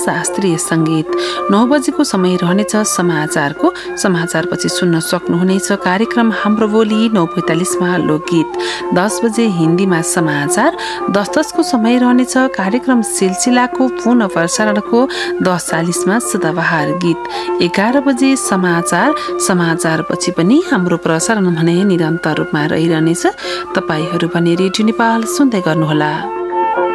शास्त्रीय संगीत। 9 बजेको समय रहनेछ समाचारको। समाचारपछि सुन्न सक्नुहुनेछ कार्यक्रम हाम्रो बोली 9:45मा लोकगीत। 10 बजे हिन्दीमा समाचार। 10:10 को समय रहनेछ कार्यक्रम सिलसिलाको पुनः प्रसारणको 10:40मा सदाबहार गीत। 11 बजे समाचार। समाचारपछि पनि हाम्रो प्रसारण भने निरन्तर रूपमा रहिरहनेछ। तपाईहरू भने रेडियो नेपाल सुन्दै गर्नुहोला।